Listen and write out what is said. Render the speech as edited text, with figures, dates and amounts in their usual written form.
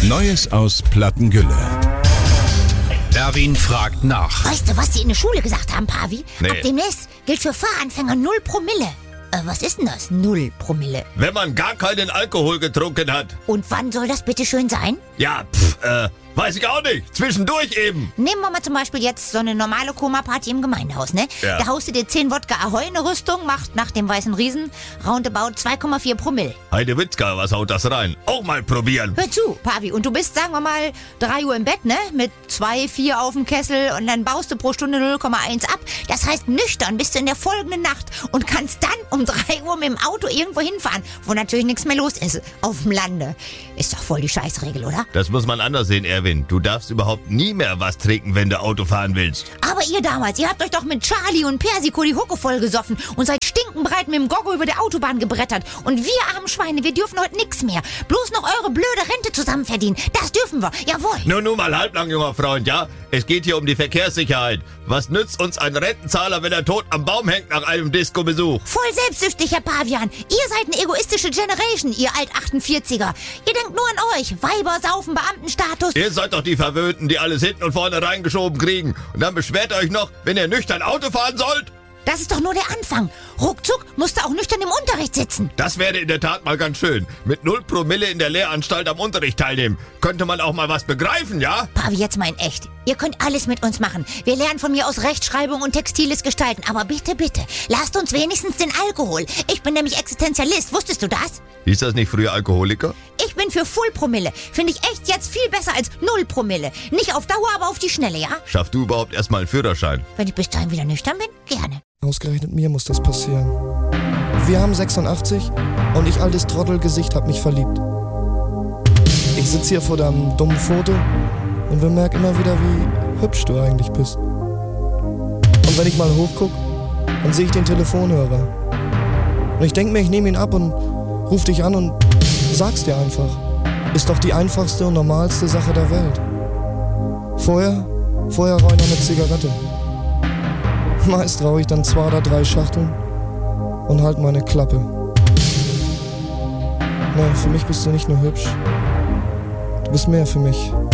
Neues aus Plattengülle. Erwin fragt nach. Weißt du, was die in der Schule gesagt haben, Pavi? Nee. Ab demnächst gilt für Fahranfänger 0 Promille. Was ist denn das? 0 Promille. Wenn man gar keinen Alkohol getrunken hat. Und wann soll das bitte schön sein? Ja, weiß ich auch nicht. Zwischendurch eben. Nehmen wir mal zum Beispiel jetzt so eine normale Koma-Party im Gemeindehaus, ne? Ja. Da haust du dir 10 Wodka Ahoi in eine Rüstung, macht nach dem Weißen Riesen roundabout 2,4 Promille. Heidewitzka, was haut das rein? Auch mal probieren. Hör zu, Pavi, und du bist, sagen wir mal, 3 Uhr im Bett, ne? Mit 2, 4 auf dem Kessel und dann baust du pro Stunde 0,1 ab. Das heißt, nüchtern bist du in der folgenden Nacht und kannst dann um 3 Uhr mit dem Auto irgendwo hinfahren, wo natürlich nichts mehr los ist. Auf dem Lande. Ist doch voll die Scheißregel, oder? Das muss man anders sehen, Erwin. Du darfst überhaupt nie mehr was trinken, wenn du Auto fahren willst. Aber ihr damals, ihr habt euch doch mit Charlie und Persiko die Hucke voll gesoffen und seid stinkenbreit mit dem Goggo über der Autobahn gebrettert. Und wir armen Schweine, wir dürfen heute nix mehr. Bloß noch eure blöde Rente zusammen verdienen. Das dürfen wir, jawohl. Nun mal halblang, junger Freund, ja? Es geht hier um die Verkehrssicherheit. Was nützt uns ein Rentenzahler, wenn er tot am Baum hängt nach einem Disco-Besuch? Voll selbstsüchtig, Herr Pavian. Ihr seid eine egoistische Generation, ihr Alt-48er. Ihr denkt nur an euch. Weiber, Saufen, Beamtenstatus. Ihr seid doch die Verwöhnten, die alles hinten und vorne reingeschoben kriegen. Und dann beschwert ihr euch noch, wenn ihr nüchtern Auto fahren sollt? Das ist doch nur der Anfang. Ruckzuck musst du auch nüchtern im Unterricht sitzen. Das wäre in der Tat mal ganz schön. Mit 0 Promille in der Lehranstalt am Unterricht teilnehmen. Könnte man auch mal was begreifen, ja? Pavi, jetzt mal in echt. Ihr könnt alles mit uns machen. Wir lernen von mir aus Rechtschreibung und textiles Gestalten. Aber bitte, bitte, lasst uns wenigstens den Alkohol. Ich bin nämlich Existenzialist. Wusstest du das? Hieß das nicht früher Alkoholiker? Ich bin für Full Promille. Finde ich echt jetzt viel besser als 0 Promille. Nicht auf Dauer, aber auf die Schnelle, ja? Schaff du überhaupt erstmal einen Führerschein? Wenn ich bis dahin wieder nüchtern bin, gerne. Ausgerechnet mir muss das passieren. Wir haben 86 und ich, altes Trottelgesicht, hab mich verliebt. Ich sitz hier vor deinem dummen Foto und bemerk immer wieder, wie hübsch du eigentlich bist. Und wenn ich mal hochguck, dann sehe ich den Telefonhörer. Und ich denk mir, ich nehme ihn ab und ruf dich an und sag's dir einfach. Ist doch die einfachste und normalste Sache der Welt. Vorher rauch ich noch eine Zigarette. Meist rauche ich dann 2 oder 3 Schachteln und halt meine Klappe. Nee, für mich bist du nicht nur hübsch. Du bist mehr für mich.